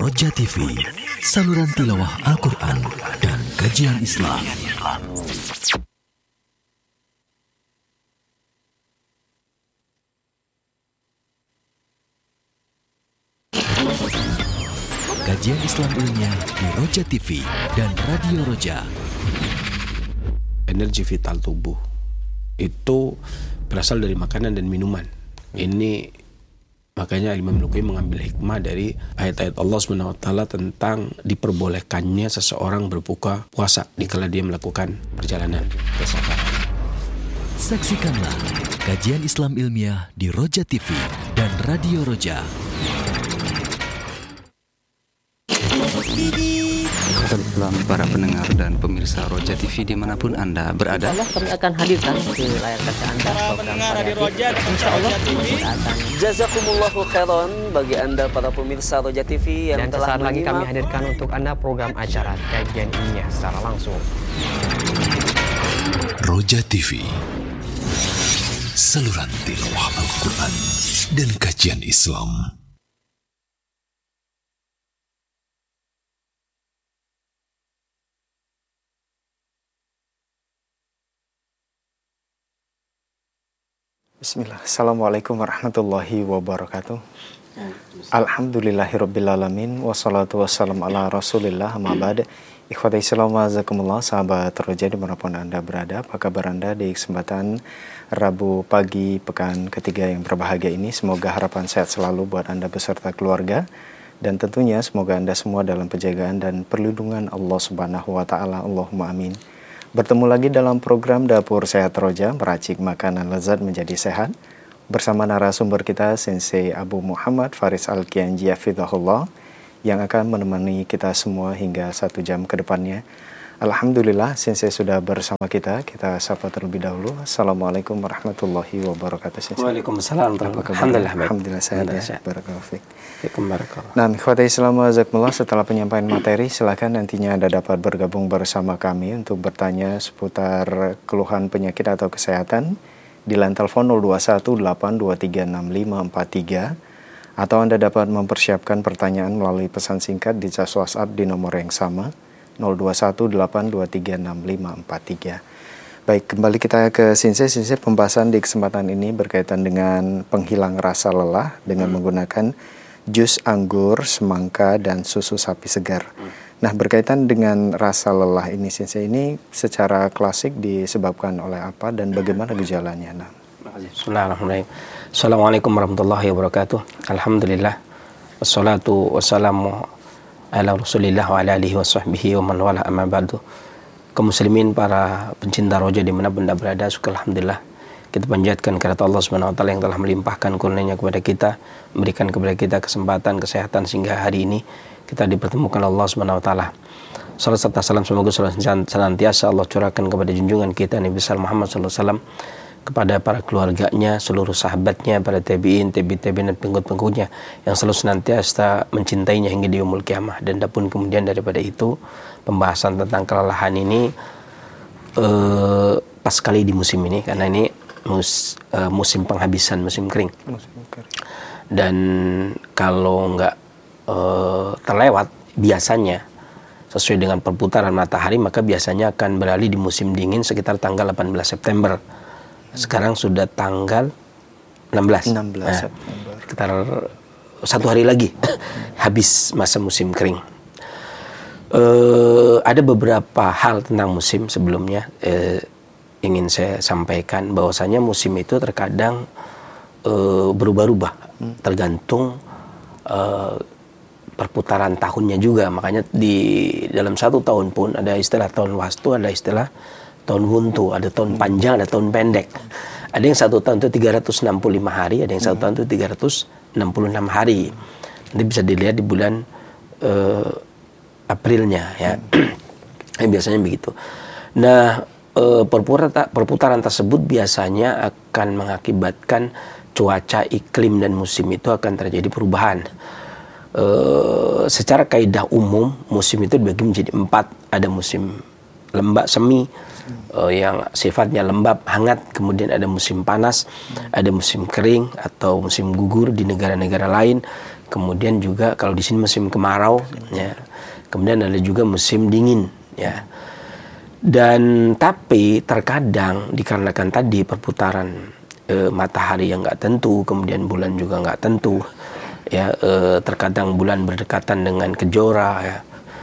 Roja TV, saluran tilawah Al-Quran dan kajian Islam. Kajian Islam ilmiah di Roja TV dan Radio Roja. Energi vital tubuh itu berasal dari makanan dan minuman. Ini makanya Imam Luqai mengambil hikmah dari ayat-ayat Allah SWT tentang diperbolehkannya seseorang berbuka puasa dikala dia melakukan perjalanan ke safar. Saksikanlah kajian Islam ilmiah di Roja TV dan Radio Roja. Selamat para pendengar dan pemirsa Roja TV dimanapun Anda berada. Insyaallah kami akan hadirkan ke layar kaca Anda program variatif. Insyaallah kami akan Jazakumullahu khairan bagi Anda para pemirsa Roja TV yang dan telah sesaat lagi kami menyimak. hadirkan untuk Anda program acara kajian ilmiah secara langsung. Roja TV, saluran tilawah Al-Quran dan kajian Islam. Bismillah. Assalamualaikum warahmatullahi wabarakatuh. Alhamdulillahirrabbilalamin. Wassalatu wassalam ala rasulillah amma ba'd. Ikhwati Islam wa'azakumullah, sahabat Roja dimanapun Anda berada. Apa kabar Anda di kesempatan Rabu pagi pekan ketiga yang berbahagia ini? Semoga harapan sehat selalu buat Anda beserta keluarga. Dan tentunya semoga Anda semua dalam penjagaan dan perlindungan Allah Subhanahu wa Ta'ala. Allahumma amin. Bertemu lagi dalam program Dapur Sehat Roja, meracik makanan lezat menjadi sehat. Bersama narasumber kita, Sensei Abu Muhammad Faris Al-Kianji Hafizahullah, yang akan menemani kita semua hingga 1 jam ke depannya. Alhamdulillah, Sensei sudah bersama kita. Kita sapa terlebih dahulu. Assalamualaikum warahmatullahi wabarakatuh, Sensei. Waalaikumsalam. Alhamdulillah sehat ya. Barakallahu fiik. Nah, ikhwati Islam wa'azakumullah, setelah penyampaian materi, silakan nantinya Anda dapat bergabung bersama kami untuk bertanya seputar keluhan penyakit atau kesehatan di line telepon 0218236543, atau Anda dapat mempersiapkan pertanyaan melalui pesan singkat di cas WhatsApp di nomor yang sama 0218236543. Baik, kembali kita ke Sensei. Pembahasan di kesempatan ini berkaitan dengan penghilang rasa lelah dengan menggunakan jus anggur, semangka, dan susu sapi segar. Nah, berkaitan dengan rasa lelah ini, Sensei, ini secara klasik disebabkan oleh apa dan bagaimana gejalanya? Nah. Bismillahirrahmanirrahim. Assalamualaikum warahmatullahi wabarakatuh. Alhamdulillah. Wassalatu wassalamu ala rasulillah wa ala alihi wa sahbihi wa man wala amma ba'du. Kaum muslimin, para pencinta Roja dimanapun Anda berada, syukur alhamdulillah kita panjatkan kepada Allah Subhanahu wa taala yang telah melimpahkan karunia-Nya kepada kita, memberikan kepada kita kesempatan, kesehatan sehingga hari ini kita dipertemukan Allah Subhanahu wa taala. Salam serta salam semoga senantiasa Allah curahkan kepada junjungan kita Nabi besar Muhammad sallallahu alaihi wasallam, kepada para keluarganya, seluruh sahabatnya, para tabi'in, dan pengikut-pengikutnya yang selalu senantiasa mencintainya hingga di yaumul kiamah. Dan adapun kemudian daripada itu, pembahasan tentang kelelahan ini pas sekali di musim ini, karena ini musim penghabisan, musim kering. Dan kalau nggak terlewat biasanya sesuai dengan perputaran matahari, maka biasanya akan beralih di musim dingin sekitar tanggal 18 September. Sekarang sudah tanggal 16 September. Sekitar 1 hari lagi habis masa musim kering. Ada beberapa hal tentang musim sebelumnya ingin saya sampaikan, bahwasanya musim itu terkadang berubah-ubah tergantung perputaran tahunnya juga. Makanya di dalam 1 tahun pun ada istilah tahun wastu, ada istilah tahun wuntu, ada tahun panjang, ada tahun pendek. Ada yang 1 tahun itu 365 hari, ada yang 1 tahun itu 366 hari. Nanti bisa dilihat di bulan Aprilnya ya. Biasanya begitu. Nah, perputaran tersebut biasanya akan mengakibatkan cuaca, iklim, dan musim itu akan terjadi perubahan. Secara kaidah umum, musim itu dibagi menjadi 4. Ada musim lembab semi, yang sifatnya lembab, hangat, kemudian ada musim panas, ada musim kering atau musim gugur di negara-negara lain, kemudian juga kalau di sini musim kemarau, ya. Kemudian ada juga musim dingin, ya. Dan tapi terkadang dikarenakan tadi perputaran matahari yang nggak tentu, kemudian bulan juga nggak tentu, ya, terkadang bulan berdekatan dengan kejora, ya.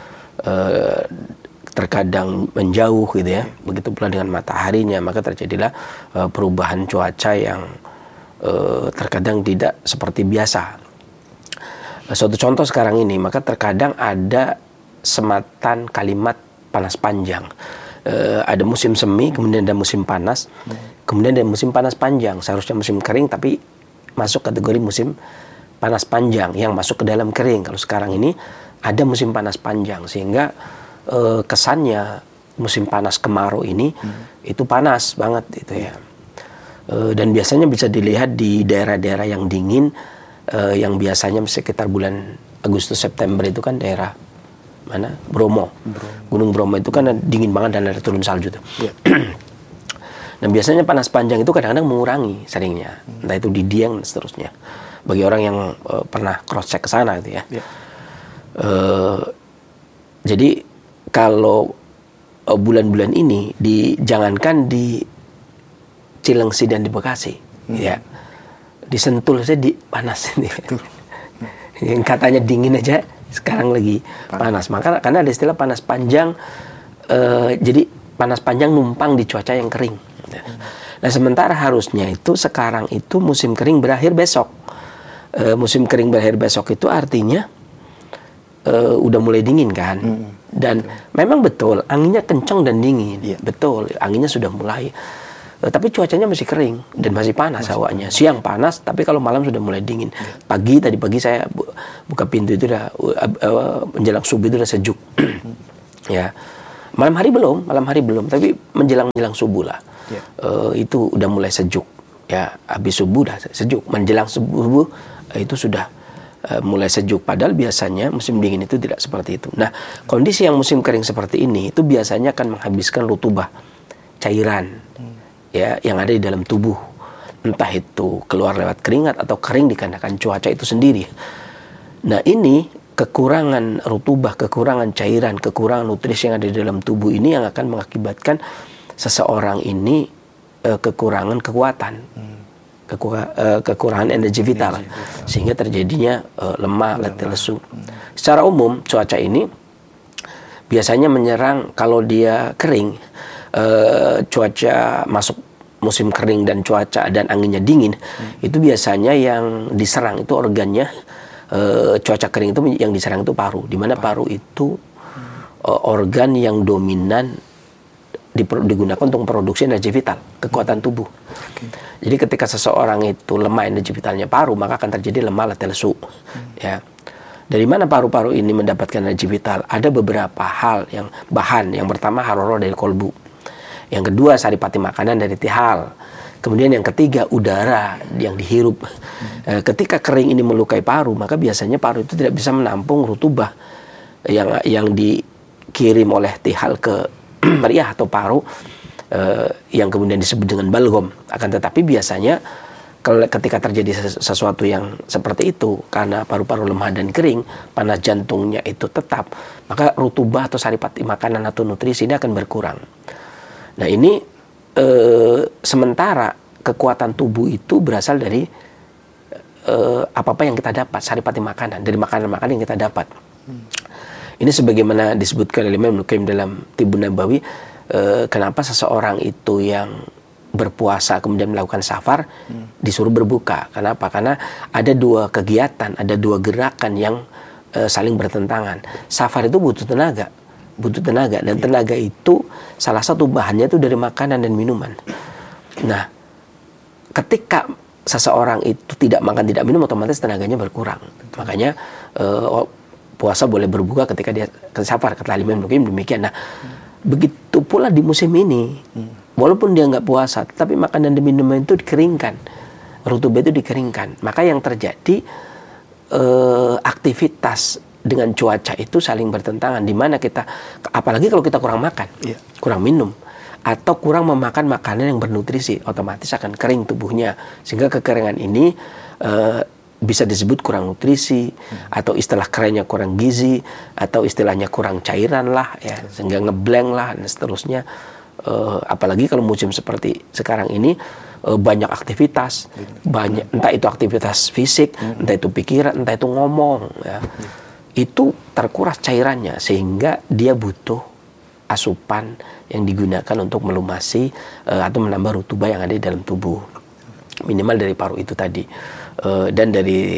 Terkadang menjauh gitu ya, begitu pula dengan mataharinya, maka terjadilah perubahan cuaca yang terkadang tidak seperti biasa. Suatu contoh sekarang ini, maka terkadang ada sematan kalimat panas panjang. Ada musim semi, kemudian ada musim panas, kemudian ada musim panas panjang. Seharusnya musim kering tapi masuk kategori musim panas panjang yang masuk ke dalam kering. Kalau sekarang ini ada musim panas panjang, sehingga kesannya musim panas kemarau ini itu panas banget itu ya. Dan biasanya bisa dilihat di daerah-daerah yang dingin, yang biasanya sekitar bulan Agustus September itu kan daerah mana? Bromo. Gunung Bromo itu kan dingin banget dan ada turun salju tuh. Yeah. Dan biasanya panas panjang itu kadang-kadang mengurangi seringnya, entah itu di Dieng dan seterusnya. Bagi orang yang pernah cross check ke sana gitu ya. Yeah. Jadi kalau bulan-bulan ini jangankan di Cilengsi dan di Bekasi, ya, di Sentul saja panas ini. Yang katanya dingin aja sekarang lagi panas. Maka karena ada istilah panas panjang, jadi panas panjang numpang di cuaca yang kering. Nah sementara harusnya itu sekarang itu musim kering berakhir besok. Musim kering berakhir besok itu artinya udah mulai dingin kan. Dan memang betul anginnya kencang dan dingin, betul anginnya sudah mulai, tapi cuacanya masih kering dan masih panas hawanya. Siang panas, tapi kalau malam sudah mulai dingin. Tadi pagi saya buka pintu itu udah menjelang subuh itu udah sejuk. Ya, malam hari belum, tapi menjelang subuh lah, itu udah mulai sejuk. Ya, habis subuh udah sejuk, menjelang subuh itu sudah mulai sejuk, padahal biasanya musim dingin itu tidak seperti itu. Nah, kondisi yang musim kering seperti ini itu biasanya akan menghabiskan rutubah, cairan, ya, yang ada di dalam tubuh. Entah itu keluar lewat keringat atau kering dikarenakan cuaca itu sendiri. Nah, ini kekurangan rutubah, kekurangan cairan, kekurangan nutrisi yang ada di dalam tubuh ini yang akan mengakibatkan seseorang ini kekurangan kekuatan. Kekurangan energi vital, sehingga terjadinya lemah, letih, lesu. Secara umum cuaca ini biasanya menyerang kalau dia kering, cuaca masuk musim kering dan cuaca dan anginnya dingin, itu biasanya yang diserang itu organnya, cuaca kering itu yang diserang itu paru, di mana paru itu organ yang dominan digunakan untuk memproduksi energi vital, kekuatan tubuh. Jadi ketika seseorang itu lemah energi vitalnya paru, maka akan terjadi lemah, letih, lesu. Ya. Dari mana paru-paru ini mendapatkan energi vital? Ada beberapa hal bahan. Yang pertama haroro dari kolbu. Yang kedua saripati makanan dari tihal. Kemudian yang ketiga udara yang dihirup. Ketika kering ini melukai paru, maka biasanya paru itu tidak bisa menampung rutubah yang dikirim oleh tihal ke meriah atau paru, yang kemudian disebut dengan balgom. Akan tetapi biasanya ketika terjadi sesuatu yang seperti itu, karena paru-paru lemah dan kering, panas jantungnya itu tetap, maka rutubah atau saripati makanan atau nutrisi ini akan berkurang. Nah ini sementara kekuatan tubuh itu berasal dari apa-apa yang kita dapat, saripati makanan, dari makanan-makanan yang kita dapat. Ini sebagaimana disebutkan oleh Imam Al-Qayyim dalam Tibbun Nabawi, kenapa seseorang itu yang berpuasa kemudian melakukan safar disuruh berbuka. Kenapa? Karena ada dua kegiatan, ada dua gerakan yang saling bertentangan. Safar itu butuh tenaga, dan tenaga itu salah satu bahannya itu dari makanan dan minuman. Nah, ketika seseorang itu tidak makan tidak minum, otomatis tenaganya berkurang. Makanya puasa boleh berbuka ketika dia ke safar, kata Imam Al-Qayyim demikian. Nah, begitu pula di musim ini, walaupun dia nggak puasa, tetapi makanan dan minuman itu dikeringkan, rutubah itu dikeringkan. Maka yang terjadi aktivitas dengan cuaca itu saling bertentangan, di mana kita, apalagi kalau kita kurang makan, kurang minum, atau kurang memakan makanan yang bernutrisi, otomatis akan kering tubuhnya. Sehingga kekeringan ini bisa disebut kurang nutrisi, atau istilah kerennya kurang gizi, atau istilahnya kurang cairan lah, ya, sehingga ngeblank lah dan seterusnya. Apalagi kalau musim seperti sekarang ini, banyak aktivitas, banyak, entah itu aktivitas fisik, entah itu pikiran, entah itu ngomong, ya. Itu terkuras cairannya, sehingga dia butuh asupan yang digunakan untuk melumasi atau menambah rutubah yang ada di dalam tubuh, minimal dari paru itu tadi, dan dari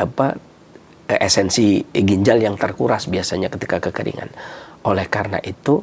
esensi ginjal yang terkuras biasanya ketika kekeringan. Oleh karena itu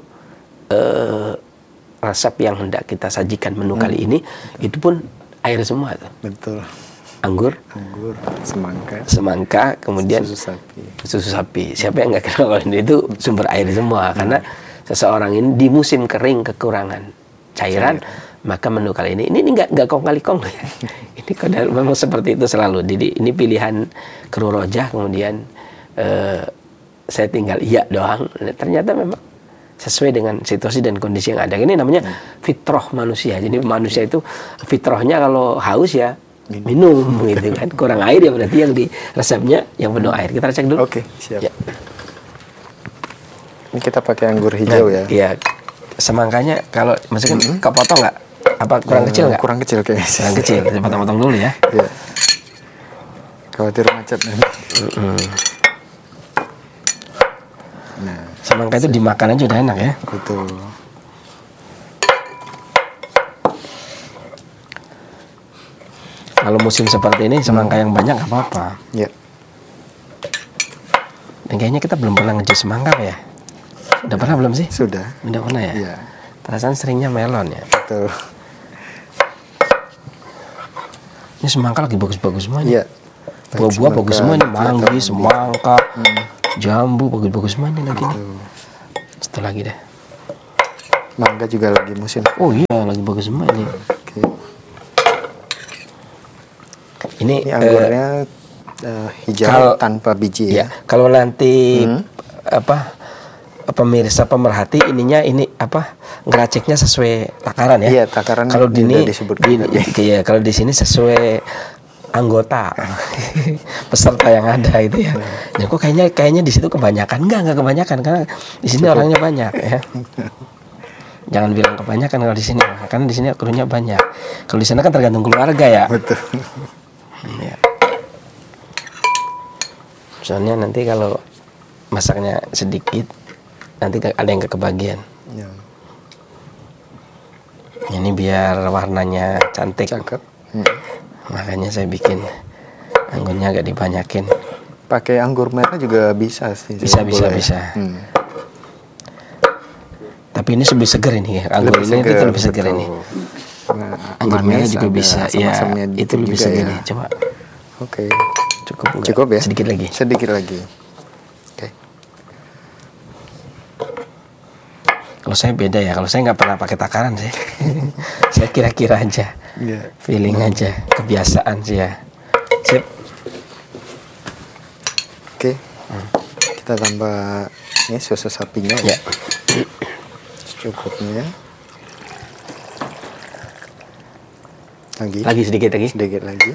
resep yang hendak kita sajikan menu kali ini itu pun air semua tuh. Betul. Anggur, semangka, kemudian susu sapi. Siapa yang nggak kenal kalau itu sumber air semua, karena seseorang ini di musim kering kekurangan cairan, maka menu kali ini nggak kong kali kong ya. Ini kadang memang seperti itu selalu. Jadi ini pilihan kru Rojah, kemudian saya tinggal iya doang. Ternyata memang sesuai dengan situasi dan kondisi yang ada. Ini namanya fitrah manusia. Jadi manusia itu fitrahnya kalau haus ya minum gitu kan. Kurang air ya berarti yang di resepnya yang penuh air. Kita cek dulu. Oke, siap. Ya. Ini kita pakai anggur hijau ya. Iya. Semangkanya kalau masukin kepotong nggak? Apa kurang kecil nggak? Kurang kecil kayaknya. Kurang kecil. Kita potong-potong dulu ya. Iya. Khawatir macet nanti. Nah, semangka itu dimakan aja udah enak ya. Betul. Kalau musim seperti ini semangka yang banyak nggak apa-apa. Ya. Dan kayaknya kita belum pernah ngejus semangka ya. Udah pernah belum sih? Sudah. Udah pernah ya? Iya. Perasaan seringnya melon ya. Betul. Ini semangka lagi bagus-bagus semua nih. Iya. Buah-buah bagus semua nih, mangga, semangka, jambu bagus-bagus semua nih lagi nih. Satu lagi deh. Mangga juga lagi musim. Oh iya, lagi bagus semua nih. Oke. Ini anggurnya hijau tanpa biji ya. Kalau nanti pemirsa pemerhati ininya ngeraciknya sesuai takaran ya. Iya, takaran. Kalau di ini kalau di sini sesuai anggota peserta yang ada itu ya. Nah, kok kayaknya di situ kebanyakan? Enggak kebanyakan, karena di sini orangnya banyak ya. Jangan bilang kebanyakan kalau di sini, karena di sini krunya banyak. Kalau di sana kan tergantung keluarga ya. Betul. Ya. Soalnya nanti kalau masaknya sedikit, nanti ada yang kebagian. Ya. Ini biar warnanya cantik. Cakep. Makanya saya bikin anggurnya agak dibanyakin. Pakai anggur merah juga bisa sih. Bisa. Tapi ini lebih seger ini ya. Anggur ini itu lebih seger ini. Nah, anggur merah juga bisa. Ya, itu lebih seger ya. nih. Coba. Oke. Cukup ya? Sedikit lagi. Oke. Kalau saya beda ya. Kalau saya nggak pernah pakai takaran sih. Saya kira-kira aja. Feeling aja. Kebiasaan sih ya. Sip. Oke. Kita tambah ini susu sapinya ya. Secukupnya. Lagi sedikit lagi.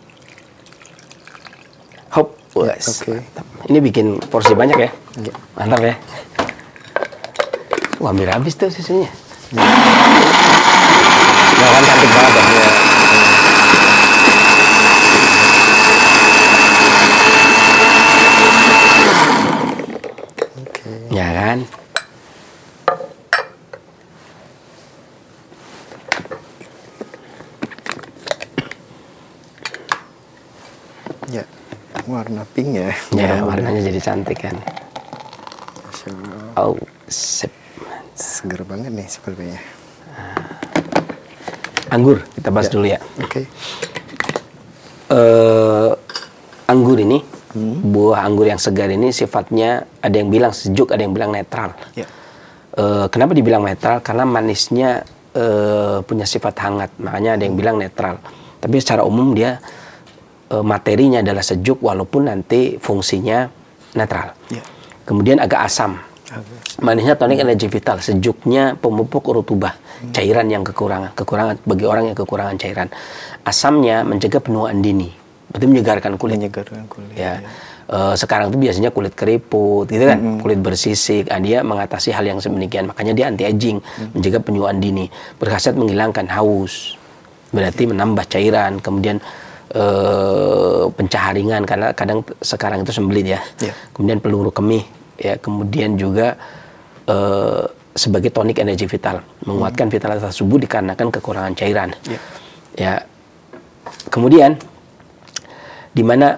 Hop. Ya, oke. Ini bikin porsi banyak ya. Ya. Mantap ya. Wah, hampir habis tuh susunya. Nah, kan cantik banget ya. Oke. Ya kan? Ya, warna pink ya. Ya, warnanya jadi cantik kan. Oh, sip. Seger banget nih sepertinya. Anggur, kita bahas dulu ya. Oke. Anggur ini, buah anggur yang segar ini sifatnya ada yang bilang sejuk, ada yang bilang netral. Ya. Kenapa dibilang netral? Karena manisnya punya sifat hangat, makanya ada yang bilang netral. Tapi secara umum dia materinya adalah sejuk, walaupun nanti fungsinya netral. Ya. Kemudian agak asam. Manisnya tonik energi vital, sejuknya pemupuk rutubah, cairan yang kekurangan bagi orang yang kekurangan cairan. Asamnya mencegah penuaan dini, berarti menyegarkan kulit. Ya. Sekarang itu biasanya kulit keriput, gitu kan, kulit bersisik. Dia mengatasi hal yang sedemikian, makanya dia anti aging, mencegah penuaan dini, berkhasiat menghilangkan haus, berarti menambah cairan, kemudian pencaharingan karena kadang sekarang itu sembelit ya. Kemudian peluru kemih, ya, kemudian juga sebagai tonik energi vital, menguatkan vitalitas tubuh dikarenakan kekurangan cairan. Ya, kemudian di mana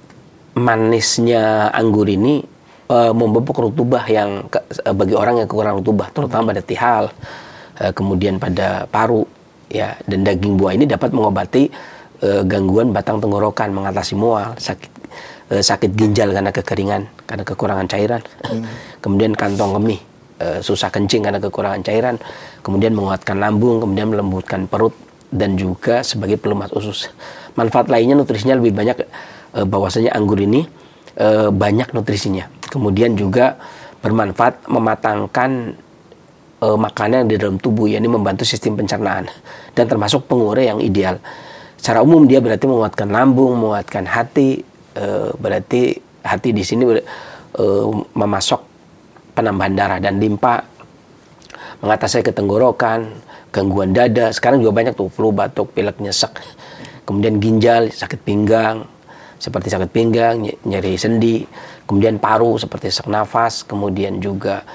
manisnya anggur ini memupuk rutubah yang bagi orang yang kekurangan rutubah, terutama pada tihal, kemudian pada paru, ya, dan daging buah ini dapat mengobati gangguan batang tenggorokan, mengatasi mual, sakit ginjal karena kekeringan, karena kekurangan cairan, kemudian kantong kemih, susah kencing karena kekurangan cairan, kemudian menguatkan lambung, kemudian melembutkan perut, dan juga sebagai pelumas usus. Manfaat lainnya nutrisinya lebih banyak, bahwasanya anggur ini banyak nutrisinya. Kemudian juga bermanfaat mematangkan makanan di dalam tubuh, yakni membantu sistem pencernaan dan termasuk pengure yang ideal. Secara umum dia berarti menguatkan lambung, menguatkan hati, berarti hati di sini memasok penambahan darah dan limpa, mengatasi ketenggorokan, gangguan dada. Sekarang juga banyak tuh flu, batuk, pilek, nyesek. Kemudian ginjal, sakit pinggang, seperti sakit pinggang, nyeri sendi, kemudian paru seperti sesak nafas, kemudian juga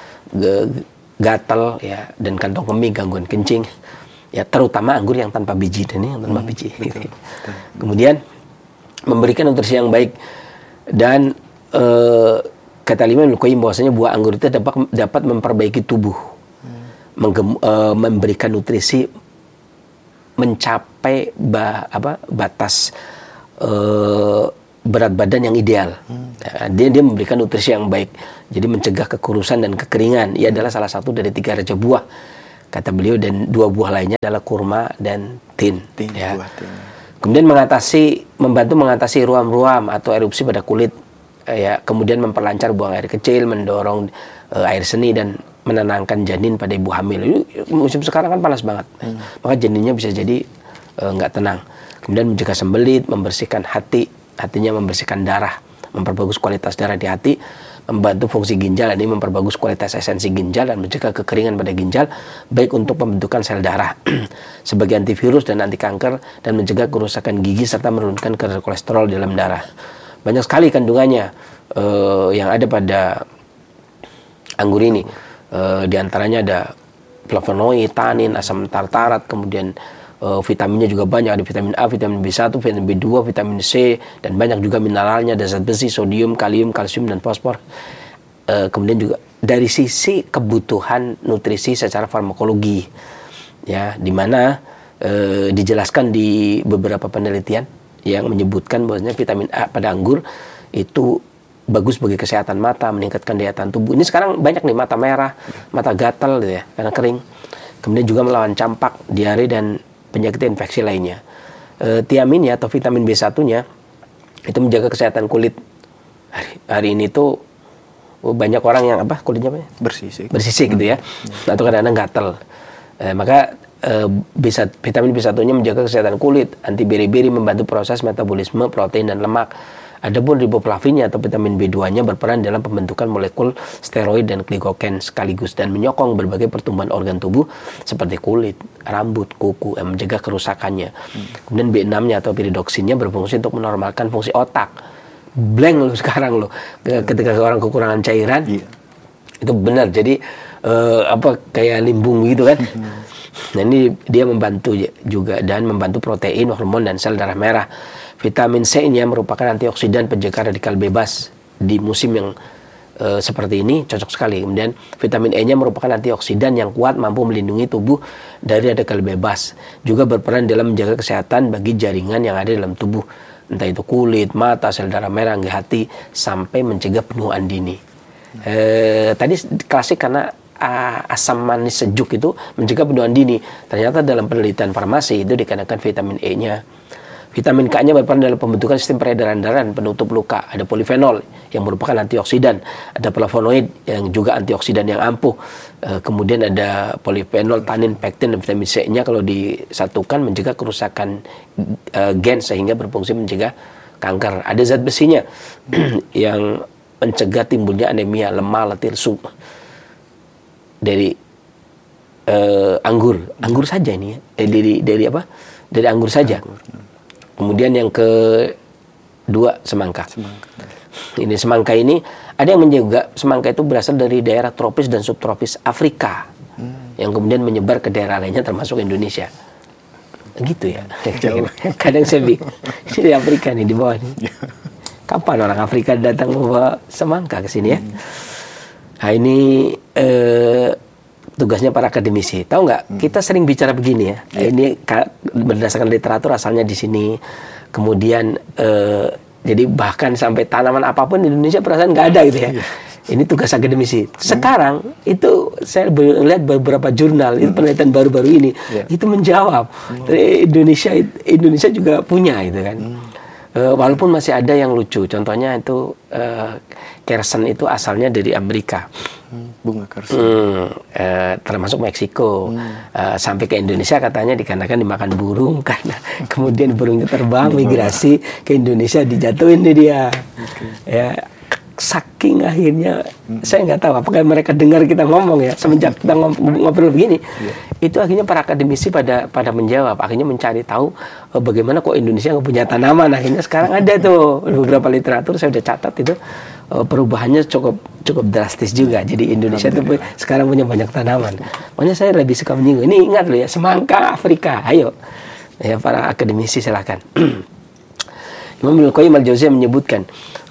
gatal, ya, dan kantong kemih, gangguan kencing, ya, terutama anggur yang tanpa biji, dan ini yang tanpa biji. Betul. Kemudian memberikan nutrisi yang baik, dan kata Imam Ibnu Qayyim bahwasanya buah anggur itu dapat memperbaiki tubuh, memberikan nutrisi mencapai batas berat badan yang ideal. Dia memberikan nutrisi yang baik, jadi mencegah kekurusan dan kekeringan. Ia adalah salah satu dari 3 raja buah, kata beliau, dan 2 buah lainnya adalah kurma dan tin. Ya. Kemudian membantu mengatasi ruam-ruam atau erupsi pada kulit, ya, kemudian memperlancar buang air kecil, mendorong air seni, dan menenangkan janin pada ibu hamil. Ini musim sekarang kan panas banget, maka janinnya bisa jadi nggak tenang. Kemudian mencegah sembelit, membersihkan hatinya membersihkan darah, memperbagus kualitas darah di hati, membantu fungsi ginjal, ini memperbagus kualitas esensi ginjal dan mencegah kekeringan pada ginjal, baik untuk pembentukan sel darah sebagai antivirus dan anti kanker, dan mencegah kerusakan gigi serta menurunkan kadar kolesterol dalam darah. Banyak sekali kandungannya yang ada pada anggur ini. Di antaranya ada flavonoid, tanin, asam tartarat, kemudian vitaminnya juga banyak, ada vitamin A, vitamin B1, vitamin B2, vitamin C, dan banyak juga mineralnya, ada zat besi, sodium, kalium, kalsium, dan fosfor. Kemudian juga dari sisi kebutuhan nutrisi secara farmakologi, ya, di mana dijelaskan di beberapa penelitian yang menyebutkan bahwasanya vitamin A pada anggur itu bagus bagi kesehatan mata, meningkatkan daya tahan tubuh. Ini sekarang banyak nih mata merah, mata gatal, gitu ya, karena kering. Kemudian juga melawan campak, diare, dan penyakit infeksi lainnya. Tiaminnya atau vitamin B1-nya itu menjaga kesehatan kulit. Hari ini tuh banyak orang yang kulitnya bersisik gitu ya, atau kadang-kadang gatal. Maka vitamin B1-nya menjaga kesehatan kulit, anti beri-beri, membantu proses metabolisme protein dan lemak. Adapun riboflavinnya atau vitamin B2-nya berperan dalam pembentukan molekul steroid dan glikogen sekaligus, dan menyokong berbagai pertumbuhan organ tubuh seperti kulit, rambut, kuku, yang mencegah kerusakannya. Kemudian B6-nya atau piridoksinnya berfungsi untuk menormalkan fungsi otak. Blank lo sekarang lo ketika orang kekurangan cairan. Itu benar, jadi kayak limbung gitu kan. Nah, ini dia membantu juga, dan membantu protein, hormon, dan sel darah merah. Vitamin C-nya merupakan antioksidan penjaga radikal bebas. Di musim yang seperti ini cocok sekali. Kemudian vitamin E-nya merupakan antioksidan yang kuat, mampu melindungi tubuh dari radikal bebas. Juga berperan dalam menjaga kesehatan bagi jaringan yang ada dalam tubuh, entah itu kulit, mata, sel darah merah, hingga hati, sampai mencegah penuaan dini. Tadi klasik karena asam manis sejuk itu mencegah penuaan dini. Ternyata dalam penelitian farmasi itu dikarenakan vitamin E-nya. Vitamin K-nya berperan dalam pembentukan sistem peredaran darah dan penutup luka. Ada polifenol yang merupakan antioksidan. Ada flavonoid yang juga antioksidan yang ampuh. Kemudian ada polifenol, tanin, pektin, dan vitamin C-nya kalau disatukan mencegah kerusakan gen sehingga berfungsi mencegah kanker. Ada zat besinya yang mencegah timbulnya anemia, lemah, letih, lesu. Dari anggur saja ini ya. Dari apa? Dari anggur saja. Kemudian yang kedua semangka. Ini semangka ini ada yang menjaga semangka itu berasal dari daerah tropis dan subtropis Afrika yang kemudian menyebar ke daerah lainnya termasuk Indonesia. Gitu ya. Kadang saya bingung. Ini di Afrika nih di bawah nih. Kapan orang Afrika datang membawa semangka ke sini ya? Nah ini tugasnya para akademisi. Tahu nggak? Kita sering bicara begini ya. Ini berdasarkan literatur asalnya di sini. Kemudian jadi bahkan sampai tanaman apapun di Indonesia perasaan nggak ada gitu ya. Ini tugas akademisi. Sekarang itu saya lihat beberapa jurnal itu penelitian baru-baru ini itu menjawab. Indonesia juga punya gitu kan. Walaupun masih ada yang lucu. Contohnya itu kersen itu asalnya dari Amerika. Bunga kersen. Termasuk Meksiko. Sampai ke Indonesia katanya dikarenakan dimakan burung karena kemudian burungnya terbang migrasi ke Indonesia dijatuhin nih dia. Ya, saking akhirnya saya nggak tahu apakah mereka dengar kita ngomong ya semenjak kita ngobrol begini. Itu akhirnya para akademisi pada menjawab, akhirnya mencari tahu bagaimana kok Indonesia nggak punya tanaman. Akhirnya sekarang ada tuh beberapa literatur saya udah catat itu perubahannya cukup drastis juga. Jadi Indonesia itu sekarang punya banyak tanaman. Makanya saya lebih suka menyinggung. Ini ingat loh ya, semangka Afrika. Ayo ya para akademisi silakan. Imam Ibnu Qayyim al-Jauziyah menyebutkan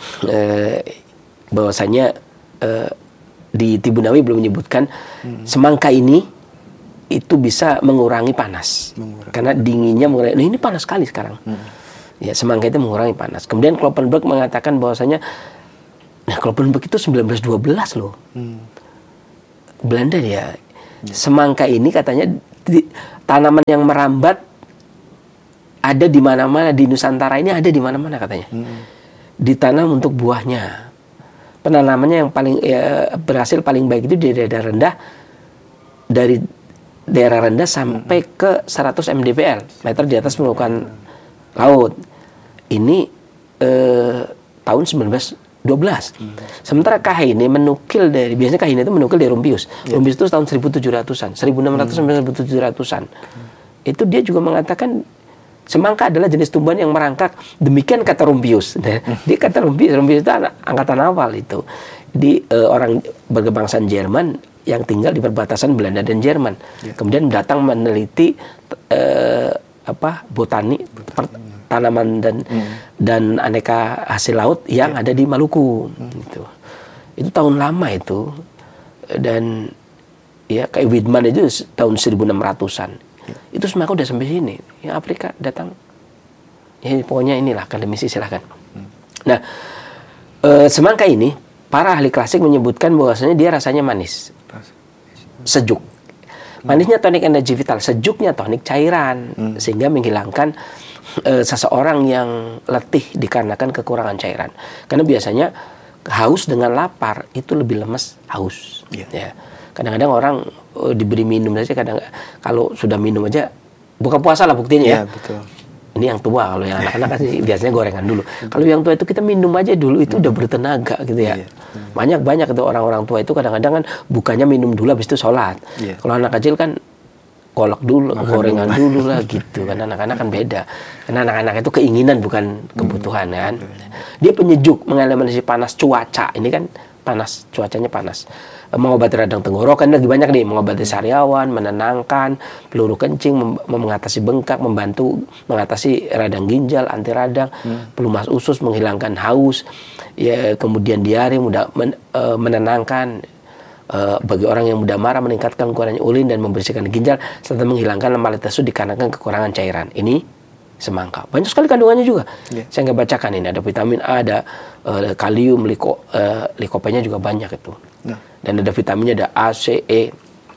bahwasanya di Tibun Nawawi belum menyebutkan semangka ini itu bisa mengurangi panas. Karena dinginnya mengurangi. Nah, ini panas sekali sekarang. Ya, semangka itu mengurangi panas. Kemudian Kloppenberg mengatakan bahwasanya Kloppenberg itu 1912 loh. Belanda dia. Semangka ini katanya tanaman yang merambat ada di mana-mana di Nusantara ini, ada di mana-mana katanya. Ditanam untuk buahnya. Penanamannya yang paling berhasil paling baik itu di daerah rendah, dari daerah rendah sampai ke 100 mdpl, meter di atas permukaan laut. Ini tahun 1912. Sementara Kahine menukil dari, biasanya Kahine itu menukil dari Rumpius. Rumpius itu tahun 1700-an, 1600 sampai 1700-an. Itu dia juga mengatakan semangka adalah jenis tumbuhan yang merangkak. Demikian kata Rumpius. Dia kata Rumpius itu angkatan awal itu. Di orang berkebangsaan Jerman yang tinggal di perbatasan Belanda dan Jerman. Kemudian datang meneliti botani tanaman dan aneka hasil laut yang ada di Maluku. Itu tahun lama itu. Dan ya kayak Widman itu tahun 1600-an. Itu semangka udah sampai sini. Ya Afrika datang. Ya pokoknya inilah akademisi silahkan. Nah, semangka ini para ahli klasik menyebutkan bahwasanya dia rasanya manis. Sejuk. Manisnya tonik energi vital, sejuknya tonik cairan, sehingga menghilangkan seseorang yang letih dikarenakan kekurangan cairan. Karena biasanya haus dengan lapar itu lebih lemes haus. Ya. Kadang-kadang orang diberi minum saja, kalau sudah minum aja buka puasa lah buktinya ya. Betul. Ini yang tua, kalau yang anak-anak kan biasanya gorengan dulu. Kalau yang tua itu kita minum aja dulu, itu udah bertenaga gitu ya. Banyak itu orang-orang tua itu kadang-kadang kan bukannya minum dulu habis itu sholat. Kalau anak kecil kan kolak dulu, gorengan dulu lah gitu. Karena anak-anak kan beda. Karena anak-anak itu keinginan bukan kebutuhan kan. Dia penyejuk, mengeliminasi panas cuaca. Ini kan panas, cuacanya panas. Mengobati radang tenggorokan lagi banyak nih, mengobati sariawan, menenangkan, peluru kencing, mengatasi bengkak, membantu mengatasi radang ginjal, anti radang, pelumas usus, menghilangkan haus, ya, kemudian diare, menenangkan bagi orang yang mudah marah, meningkatkan keluarannya ulin dan membersihkan ginjal, serta menghilangkan lemah lesu dikarenakan kekurangan cairan. Ini semangka. Banyak sekali kandungannya juga. Saya nggak bacakan ini. Ada vitamin A, ada kalium, likopenya juga banyak itu. Dan ada vitaminnya, ada A, C, E,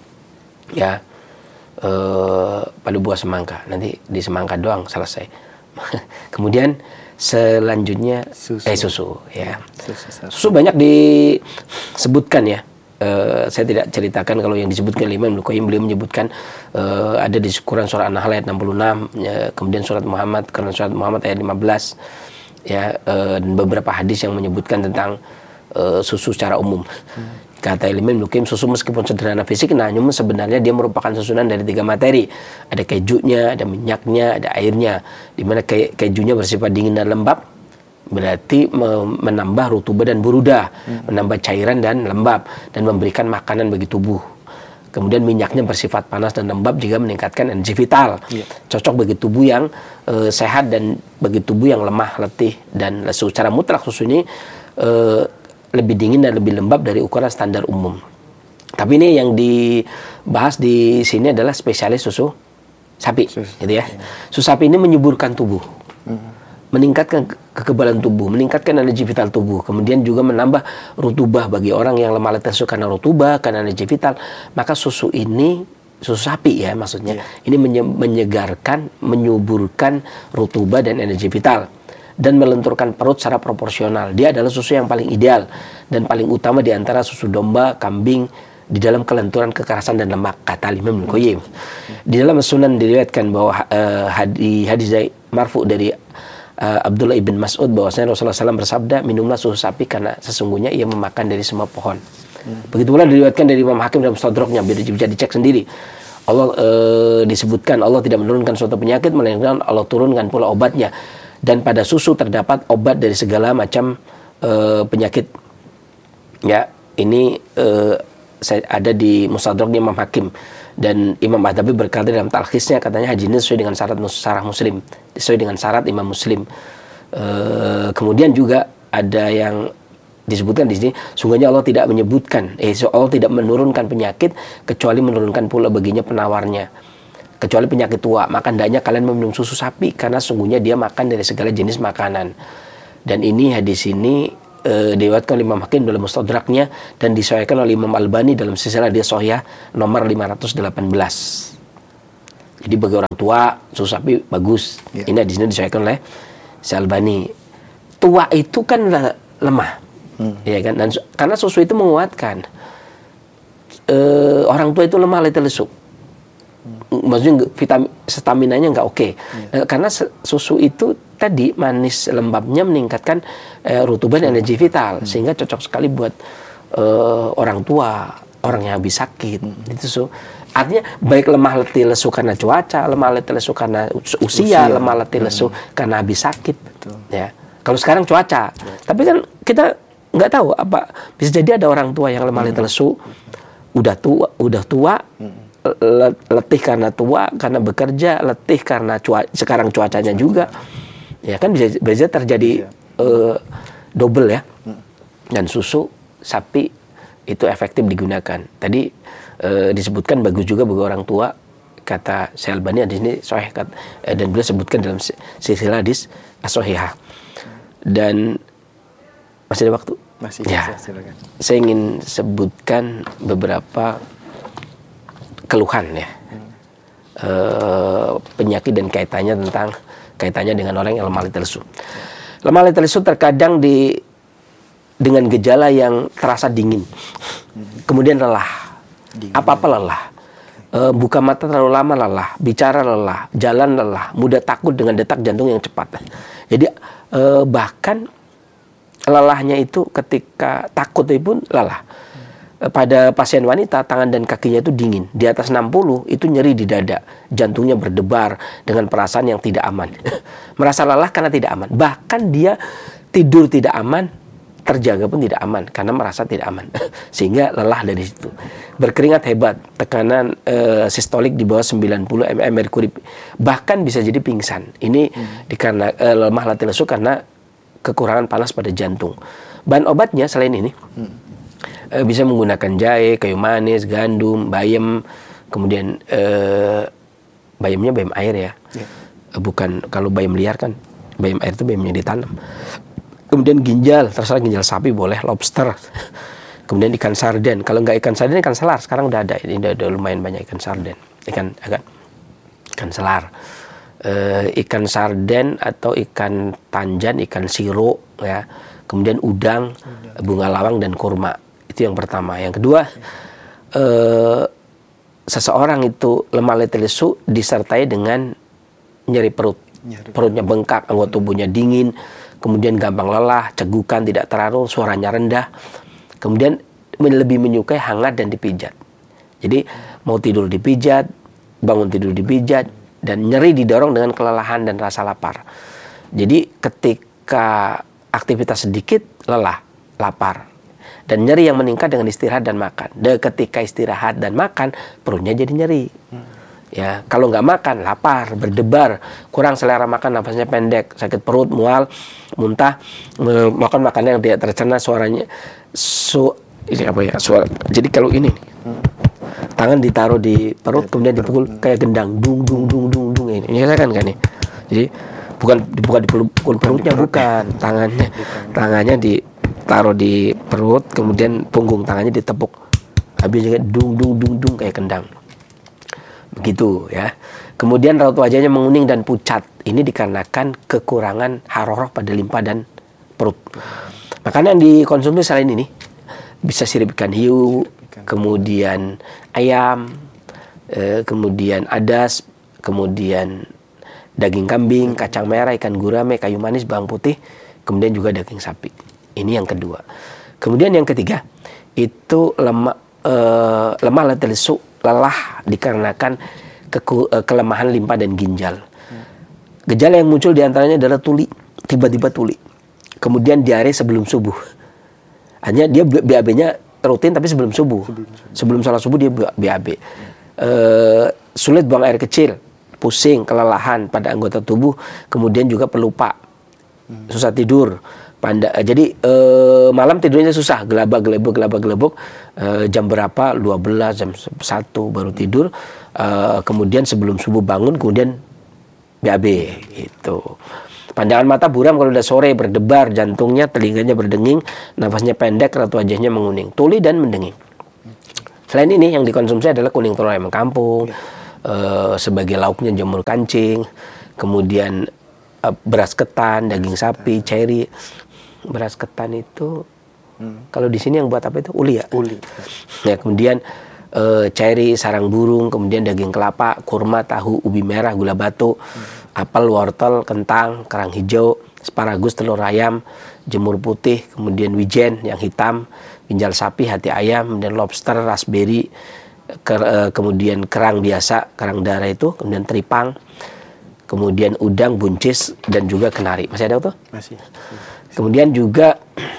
ya, pada buah semangka. Nanti di semangka doang selesai. Kemudian selanjutnya susu ya. Susu banyak disebutkan ya. Saya tidak ceritakan kalau yang disebutkan Imam Ibnu Qayyim, beliau menyebutkan ada di Quran surah An-Nahl ayat 66 ya, kemudian surat Muhammad ayat 15 ya, dan beberapa hadis yang menyebutkan tentang susu secara umum. Kata Imam Ibnu Qayyim, susu meskipun sederhana fisik, namun sebenarnya dia merupakan susunan dari 3 materi. Ada kejunya, ada minyaknya, ada airnya. Di mana kejunya bersifat dingin dan lembab, berarti menambah rutubah dan burudah, menambah cairan dan lembab, dan memberikan makanan bagi tubuh. Kemudian minyaknya bersifat panas dan lembab, juga meningkatkan energi vital, cocok bagi tubuh yang sehat dan bagi tubuh yang lemah, letih dan lesu. Secara mutlak susu ini lebih dingin dan lebih lembab dari ukuran standar umum. Tapi ini yang dibahas di sini adalah spesialis susu sapi, gitu ya. Susu sapi ini menyuburkan tubuh, meningkatkan kekebalan tubuh, meningkatkan energi vital tubuh, kemudian juga menambah rutubah bagi orang yang lemah letih lesu karena rutubah, karena energi vital. Maka susu sapi ya maksudnya, ini menyegarkan, menyuburkan rutubah dan energi vital, dan melenturkan perut secara proporsional. Dia adalah susu yang paling ideal dan paling utama di antara susu domba, kambing di dalam kelenturan kekerasan dan lemak, kata Imam Ibnu Qayyim. Di dalam Sunan diriwayatkan bahwa hadis marfu dari Abdullah ibn Mas'ud bahwasanya Rasulullah SAW bersabda, minumlah susu sapi karena sesungguhnya ia memakan dari semua pohon. Begitu pula diriwayatkan dari Imam Hakim dalam Mustadraknya, bisa dicek sendiri. Allah disebutkan Allah tidak menurunkan suatu penyakit, melainkan Allah turunkan pula obatnya. Dan pada susu terdapat obat dari segala macam penyakit. Ya, ini ada di Mustadraknya Imam Hakim. Dan Imam Adzabi berkata dalam talkhisnya, katanya hadis ini sesuai dengan syarat Muslim, sesuai dengan syarat Imam Muslim. Kemudian juga ada yang disebutkan di sini, sungguhnya Allah tidak menyebutkan, Allah tidak menurunkan penyakit kecuali menurunkan pula baginya penawarnya, kecuali penyakit tua. Maka hendaknya kalian meminum susu sapi karena sungguhnya dia makan dari segala jenis makanan. Dan ini hadis ini diriwayatkan oleh Imam Hakim dalam Mustadraknya dan disahihkan oleh Imam Albani dalam silsilah hadits shahihah nomor 518. Jadi bagi orang tua susu sapi bagus. Ini di sini disahihkan oleh Albani. Tua itu kan lemah, ya kan? Dan karena susu itu menguatkan. Orang tua itu lemah letih lesu. Maksudnya staminanya nggak oke. Karena susu itu tadi manis lembabnya meningkatkan rutubah dan energi vital, sehingga cocok sekali buat orang tua, orang yang habis sakit. Itu artinya baik lemah letih lesu karena cuaca, lemah letih lesu karena usia, lemah letih lesu karena habis sakit. Ya. Kalau sekarang cuaca, tapi kan kita nggak tahu apa, bisa jadi ada orang tua yang lemah letih lesu, udah tua. Letih karena tua, karena bekerja, letih karena sekarang cuacanya juga, ya kan bisa terjadi double ya. Dan susu sapi itu efektif digunakan. Tadi disebutkan bagus juga bagi orang tua, kata Syekh Albani di sini sahih, dan beliau sebutkan dalam silsilah hadis as-shahihah. Dan masih ada waktu? Masih ya. Silakan. Saya ingin sebutkan beberapa keluhan ya, penyakit dan kaitannya dengan orang yang lemah letih lesu. Lemah letih lesu terkadang dengan gejala yang terasa dingin, kemudian lelah, apa-apa lelah, buka mata terlalu lama lelah, bicara lelah, jalan lelah, mudah takut dengan detak jantung yang cepat. Jadi bahkan lelahnya itu ketika takut itu pun lelah. Pada pasien wanita, tangan dan kakinya itu dingin. Di atas 60 itu nyeri di dada, jantungnya berdebar dengan perasaan yang tidak aman. Merasa lelah karena tidak aman. Bahkan dia tidur tidak aman, terjaga pun tidak aman karena merasa tidak aman. Sehingga lelah dari situ. Berkeringat hebat, tekanan sistolik di bawah 90 mm merkuri. Bahkan bisa jadi pingsan. Ini dikarenakan lemah letih lesu karena kekurangan panas pada jantung. Bahan obatnya selain ini bisa menggunakan jahe, kayu manis, gandum, bayam, kemudian bayamnya bayam air ya. Bukan kalau bayam liar kan, bayam air itu bayamnya ditanam. Kemudian ginjal, terserah ginjal sapi boleh, lobster. Kemudian ikan sarden. Kalau nggak ikan sarden, ikan selar. Sekarang udah ada, ini udah lumayan banyak ikan sarden, ikan selar. ikan sarden atau ikan tanjan, ikan siro, ya. Kemudian udang, bunga lawang dan kurma. Itu yang pertama. Yang kedua, seseorang itu lemah letih lesu disertai dengan nyeri perut. Perutnya bengkak, anggota tubuhnya dingin, kemudian gampang lelah, cegukan, tidak teratur, suaranya rendah. Kemudian lebih menyukai hangat dan dipijat. Jadi mau tidur dipijat, bangun tidur dipijat, dan nyeri didorong dengan kelelahan dan rasa lapar. Jadi ketika aktivitas sedikit, lelah, lapar. Dan nyeri yang meningkat dengan istirahat dan makan. Dan ketika istirahat dan makan, perutnya jadi nyeri. Ya, kalau nggak makan, lapar, berdebar, kurang selera makan, nafasnya pendek, sakit perut, mual, muntah, makan makanan yang tidak tercerna, suaranya ini apa ya? Suara. Jadi kalau ini tangan ditaruh di perut, kemudian dipukul kayak gendang, dung dung dung dung dung, ini kan nih. Jadi bukan dipukul perutnya, bukan, tangannya ditaruh di perut, kemudian punggung tangannya ditepuk, habis juga dung dung dung dung kayak gendang. Begitu ya. Kemudian raut wajahnya menguning dan pucat. Ini dikarenakan kekurangan haroroh pada limpa dan perut. Makanan yang dikonsumsi selain ini bisa sirip ikan hiu, kemudian ayam, kemudian adas, kemudian daging kambing, kacang merah, ikan gurame, kayu manis, bawang putih, kemudian juga daging sapi. Ini yang kedua. Kemudian yang ketiga itu lemah letih lesu, lelah dikarenakan kelemahan limpa dan ginjal. Gejala yang muncul diantaranya adalah tuli, tiba-tiba tuli. Kemudian diare sebelum subuh. Hanya dia BAB-nya rutin tapi sebelum subuh. Sebelum salat subuh dia BAB. Sulit buang air kecil, pusing, kelelahan pada anggota tubuh, kemudian juga pelupa, susah tidur. Jadi malam tidurnya susah, gelabak-gelebok, jam berapa, 12, jam 1 baru tidur, kemudian sebelum subuh bangun, kemudian BAB, gitu. Pandangan mata buram kalau udah sore, berdebar, jantungnya, telinganya berdenging, nafasnya pendek, raut wajahnya menguning, tuli dan mendenging. Selain ini yang dikonsumsi adalah kuning telur ayam kampung, sebagai lauknya jamur kancing, kemudian beras ketan, daging sapi, ceri. Beras ketan itu kalau di sini yang buat apa itu? Uli ya? Uli. Ya, kemudian ceri, sarang burung, kemudian daging kelapa, kurma, tahu, ubi merah, gula batu, apel, wortel, kentang, kerang hijau, asparagus, telur ayam, jamur putih, kemudian wijen yang hitam, ginjal sapi, hati ayam, kemudian lobster, raspberry, kemudian kerang biasa, kerang darah itu, kemudian teripang, kemudian udang, buncis, dan juga kenari. Masih ada tuh? Masih. Kemudian juga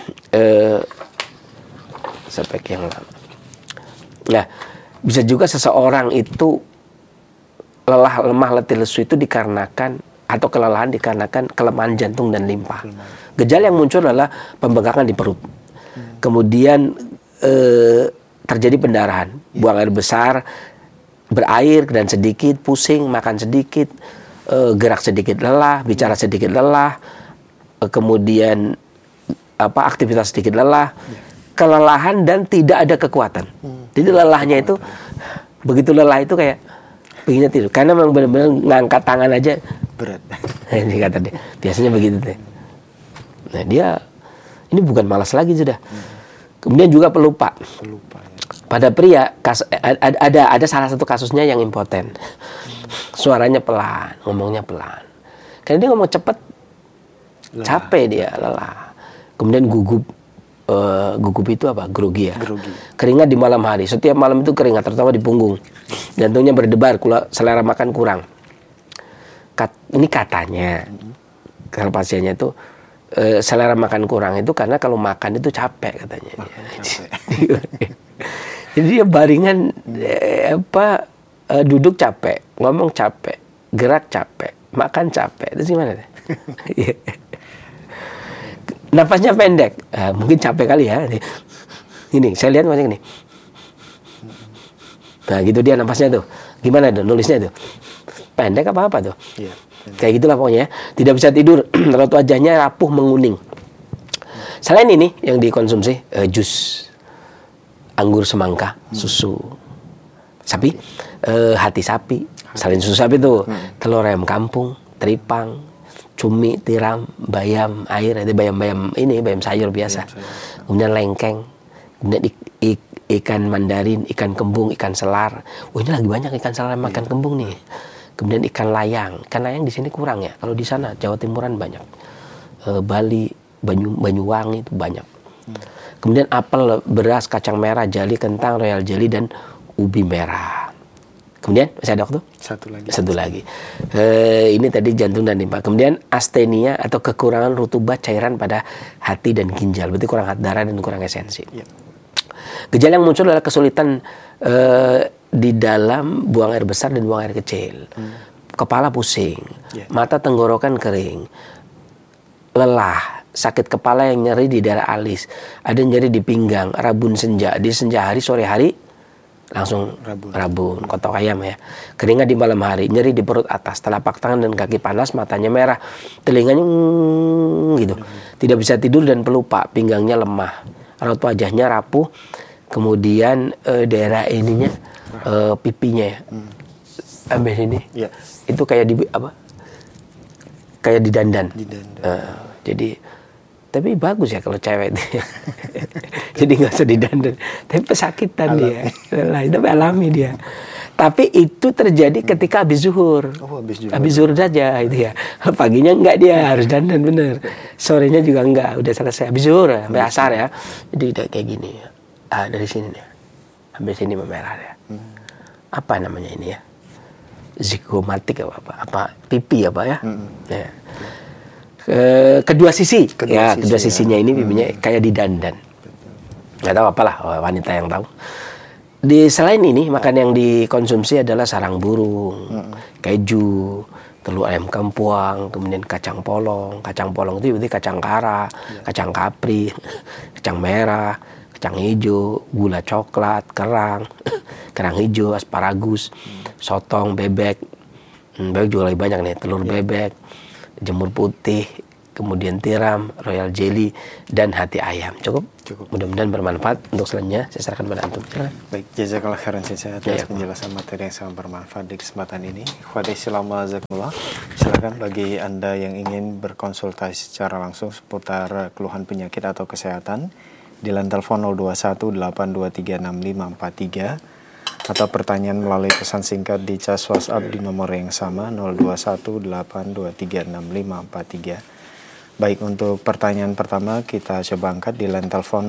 sepek yang lama. Nah, bisa juga seseorang itu lemah letih lesu itu dikarenakan atau kelelahan dikarenakan kelemahan jantung dan limpa. Gejala yang muncul adalah pembengkakan di perut. Kemudian terjadi pendarahan, buang air besar, berair dan sedikit, pusing, makan sedikit, gerak sedikit lelah, bicara sedikit lelah, kemudian aktivitas sedikit lelah, kelelahan dan tidak ada kekuatan. Jadi lelahnya itu begitu lelah itu kayak pengennya tidur, karena memang benar-benar ngangkat tangan aja berat. Ini kata dia, biasanya begitu deh. Nah dia ini bukan malas lagi sudah. Kemudian juga pelupa. Pada pria ada salah satu kasusnya yang impoten. Suaranya pelan, ngomongnya pelan. Karena dia ngomong cepet, capek dia, lelah. Kemudian gugup itu apa? Grogi ya. Keringat di malam hari. Setiap malam itu keringat, terutama di punggung. Jantungnya berdebar, selera makan kurang. Ini katanya, kalau pasiennya itu selera makan kurang itu karena kalau makan itu capek katanya. Jadi dia baringan duduk capek, ngomong capek, gerak capek, makan capek. Itu gimana? Nafasnya pendek, mungkin capek kali ya. Ini saya lihat macam ini. Nah gitu dia nafasnya tuh. Gimana tuh nulisnya tuh? Pendek apa tuh? Iya, kayak gitulah pokoknya. Tidak bisa tidur, raut wajahnya rapuh menguning. Selain ini yang dikonsumsi jus anggur semangka, susu. Sapi, hati sapi, selain susu sapi tuh, telur ayam kampung, teripang, cumi, tiram, bayam air, itu bayam sayur biasa. Kemudian lengkeng, kemudian ikan mandarin, ikan kembung, ikan selar. Ini lagi banyak ikan selar makan kembung nih. Kemudian ikan layang di sini kurang ya. Kalau di sana Jawa Timuran banyak. Bali, Banyuwangi itu banyak. Kemudian apel, beras, kacang merah, jali, kentang, royal jelly dan ubi merah. Kemudian masih ada waktu? Satu lagi. Ini tadi jantung dan limpa. Kemudian astenia atau kekurangan rutubat cairan pada hati dan ginjal. Berarti kurang darah dan kurang esensi. Gejala yang muncul adalah kesulitan di dalam buang air besar dan buang air kecil. Kepala pusing, mata tenggorokan kering, lelah, sakit kepala yang nyeri di daerah alis, ada nyeri di pinggang, rabun senja, di senja hari, sore hari langsung rabun, kotok ayam ya. Keringat di malam hari, nyeri di perut atas, telapak tangan dan kaki panas, matanya merah, telinganya gitu. Tidak bisa tidur dan pelupa, pinggangnya lemah, raut wajahnya rapuh, kemudian daerah ininya pipinya ya. Sampai sini. Itu kayak kayak didandan. Jadi tapi bagus ya kalau cewek itu. Jadi nggak usah didandan. Tapi pesakitan dia. Tapi alami dia. Tapi itu terjadi ketika habis zuhur. Habis zuhur saja itu ya. Paginya enggak, dia harus dandan bener. Sorenya juga enggak, udah selesai. Habis zuhur sampai asar ya. Jadi udah kayak gini. Dari sini nih. Habis sini memerah ya. Apa namanya ini ya? Zigomatik apa pipi apa ya? Ya. Kedua sisinya ini pipinya kayak didandan. Nggak tahu apalah wanita yang tahu. Selain ini makan yang dikonsumsi adalah sarang burung, keju, telur ayam kampung, kemudian kacang polong. Kacang polong itu berarti kacang kara, kacang kapri, kacang merah, kacang hijau, gula coklat, kerang hijau, asparagus, sotong, bebek juga lebih banyak nih, telur bebek, jamur putih, kemudian tiram, royal jelly, dan hati ayam. Cukup. Mudah-mudahan bermanfaat. Untuk selanjutnya saya serahkan pada antum. Silakan. Baik, jazakallah khairan atas penjelasan materi yang sangat bermanfaat di kesempatan ini. Ikhwati Islam jazakumullah. Silakan bagi Anda yang ingin berkonsultasi secara langsung seputar keluhan penyakit atau kesehatan di line telepon 0218236543 atau pertanyaan melalui pesan singkat di cas WhatsApp di nomor yang sama 0218236543. Baik, untuk pertanyaan pertama kita coba angkat di line telepon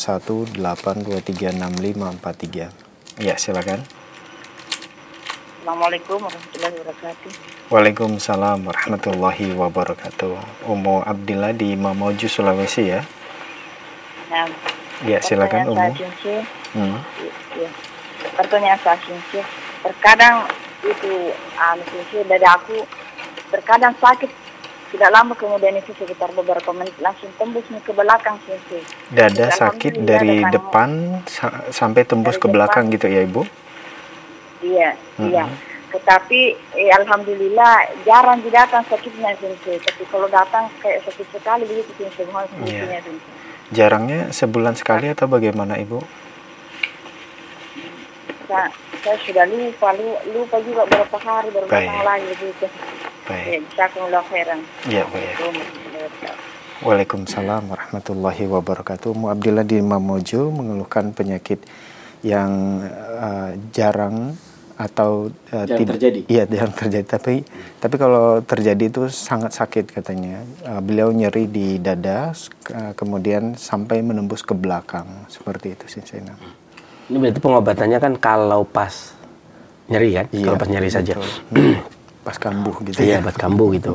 0218236543. Ya, silakan. Assalamualaikum warahmatullahi wabarakatuh. Waalaikumsalam warahmatullahi wabarakatuh. Umu Abdillah di Mamuju, Sulawesi ya. Nah, ya, silakan Umu. Pertanyaan saya sih, terkadang itu dada aku terkadang sakit, tidak lama kemudian itu sekitar beberapa menit langsung tembus ke belakang sih. Dada sakit dari depan sampai tembus ke belakang gitu ya Ibu? Iya. Tetapi alhamdulillah jarang datang sakitnya sih. Tapi kalau datang kayak sakit sekali begitu sih. Jarangnya sebulan sekali atau bagaimana Ibu? Saya sudah lupa juga berapa hari lagi begitu. Baik. Jazakumullah khairan. Ya, baik. Waalaikumsalam warahmatullahi wabarakatuh. Umu Abdillah di Mamuju mengeluhkan penyakit yang jarang atau terjadi. Iya, jarang terjadi. Tapi kalau terjadi itu sangat sakit katanya. Beliau nyeri di dada, kemudian sampai menembus ke belakang. Seperti itu sih saya. Ini berarti pengobatannya kan kalau pas nyeri kan? Kalau pas nyeri saja. Pas kambuh gitu. Iya, pas kambuh gitu.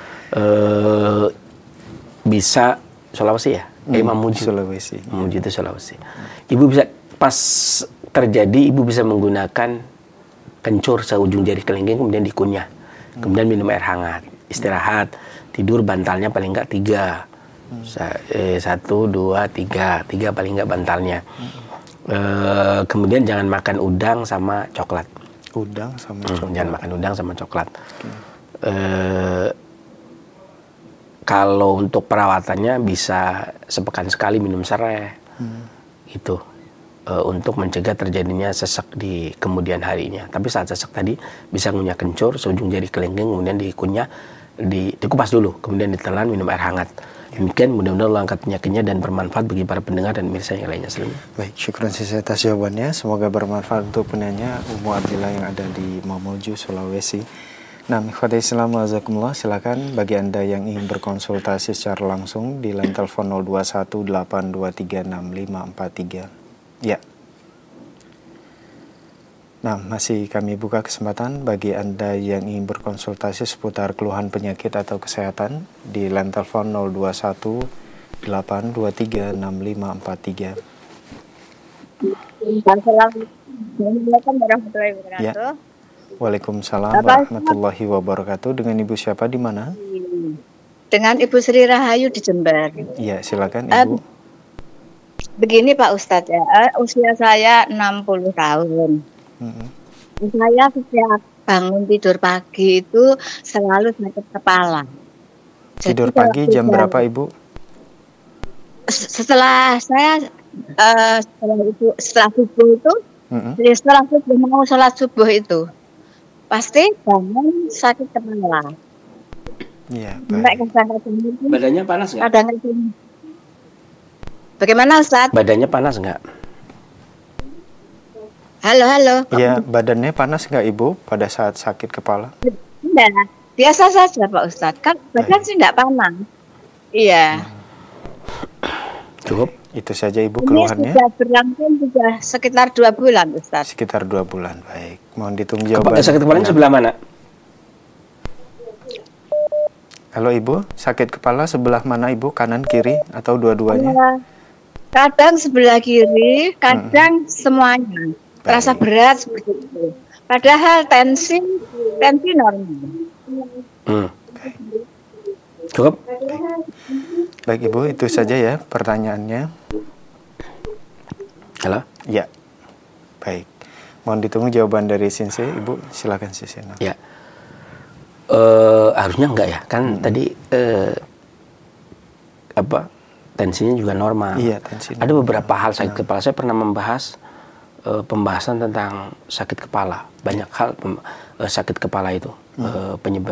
Bisa Sulawesi ya? Mamuju. Sulawesi. Mamuju itu Sulawesi. Ibu bisa pas terjadi, ibu bisa menggunakan kencur seujung jari kelingking kemudian dikunyah. Kemudian minum air hangat, istirahat, tidur bantalnya paling enggak 3. 1, 2, 3 paling enggak bantalnya. Kemudian jangan makan udang sama coklat. Jangan makan udang sama coklat. Kalau untuk perawatannya bisa sepekan sekali minum serai, gitu. untuk mencegah terjadinya sesak di kemudian harinya. Tapi saat sesak tadi bisa ngunyah kencur seujung jari kelingking, kemudian dikunyah, dikupas dulu, kemudian ditelan, minum air hangat. Demikian mudah-mudahan Allah angkat penyakitnya dan bermanfaat bagi para pendengar dan pemirsa yang lainnya. Baik, syukran sisi atas jawabannya. Semoga bermanfaat untuk penanya Umu Abdillah yang ada di Mamuju, Sulawesi. Nah, ikhwati Islam wazakumullah, silakan bagi Anda yang ingin berkonsultasi secara langsung di line telepon 0218236543. Ya. Nah, masih kami buka kesempatan bagi Anda yang ingin berkonsultasi seputar keluhan penyakit atau kesehatan di line telepon 0218236543. Assalamualaikum warahmatullahi wabarakatuh. Ya. Waalaikumsalam warahmatullahi wabarakatuh. Dengan Ibu siapa di mana? Dengan Ibu Sri Rahayu di Jember. Iya, silakan Ibu. Begini Pak Ustadz ya, usia saya 60 tahun. Saya setiap bangun tidur pagi itu selalu sakit kepala. Tidur pagi jam berapa Ibu? Setelah subuh itu, setelah subuh mau sholat subuh itu, pasti bangun sakit kepala. Iya. Badannya panas nggak? Bagaimana Ustadz? Badannya panas nggak? Halo. Iya, badannya panas nggak Ibu pada saat sakit kepala? Tidak, biasa saja Pak Ustadz. Kan badan sih tidak panas. Iya. Cukup. Itu saja Ibu keluhannya. Ini sudah berlangsung sudah sekitar 2 bulan Ustadz. Sekitar 2 bulan, baik. Mohon ditunggu jawaban. Sakit kepalanya sebelah mana? Halo Ibu, sakit kepala sebelah mana Ibu? Kanan, kiri, atau dua-duanya? Kadang sebelah kiri, kadang semuanya. Terasa berat seperti itu. Padahal tensi normal. Cukup. Baik Ibu, itu saja ya pertanyaannya. Halo? Ya. Baik. Mohon ditunggu jawaban dari Sinse. Ibu, silakan Sinse. Ya. Harusnya enggak ya. Kan tadi tensinya juga normal. Iya, tensi. Ada beberapa hal sakit kepala. Saya pernah membahas pembahasan tentang sakit kepala. Banyak hal sakit kepala itu penyebab